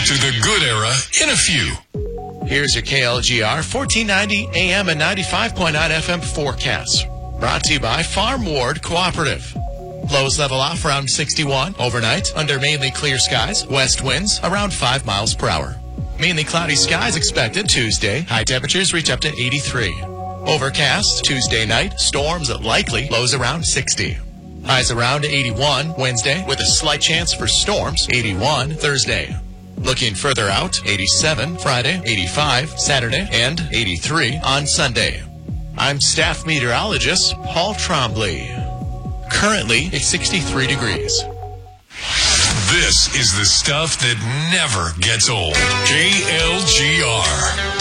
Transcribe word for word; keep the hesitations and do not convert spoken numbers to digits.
back to the good era in a few. Here's your K L G R fourteen ninety A M and ninety-five point nine F M forecast. Brought to you by Farm Ward Cooperative. Lows level off around sixty-one overnight under mainly clear skies. West winds around five miles per hour. Mainly cloudy skies expected Tuesday. High temperatures reach up to eighty-three. Overcast Tuesday night. Storms likely. Lows around sixty. Highs around eighty-one Wednesday with a slight chance for storms. eighty-one Thursday. Looking further out, eighty-seven Friday, eighty-five Saturday, and eighty-three on Sunday. I'm staff meteorologist Paul Trombley. Currently, it's sixty-three degrees. This is the stuff that never gets old. K L G R.